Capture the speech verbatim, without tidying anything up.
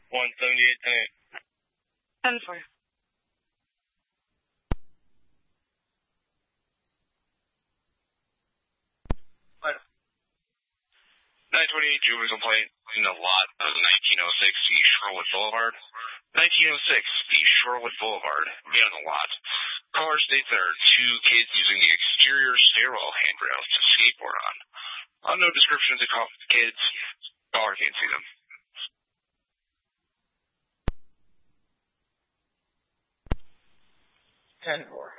one seventy-eight, ten eight. ten four. nine twenty-eight Juvenile complaint in the lot of nineteen oh six East Sherwood Boulevard. nineteen oh six East Sherwood Boulevard. Man on the lot. Caller states there are two kids using the exterior stairwell handrails to skateboard on. On no description of the kids, caller can't see them. ten four.